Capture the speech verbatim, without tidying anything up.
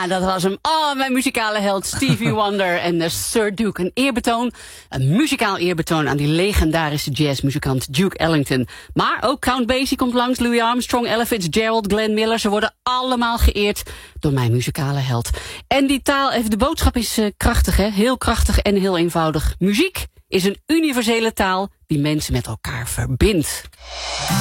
dat was hem. Oh, mijn muzikale held Stevie Wonder en uh, Sir Duke. Een eerbetoon, een muzikaal eerbetoon aan die legendarische jazzmuzikant Duke Ellington. Maar ook Count Basie komt langs, Louis Armstrong, Ella Fitzgerald, Glenn Miller. Ze worden allemaal geëerd door mijn muzikale held. En die taal, even de boodschap is uh, krachtig, hè? Heel krachtig en heel eenvoudig. Muziek is een universele taal die mensen met elkaar verbindt.